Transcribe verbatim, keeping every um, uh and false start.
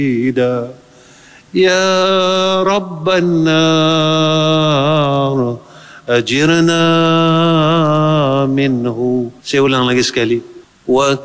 Ya Rabban nar ajirna minhu. Saya ulang lagi sekali. Wa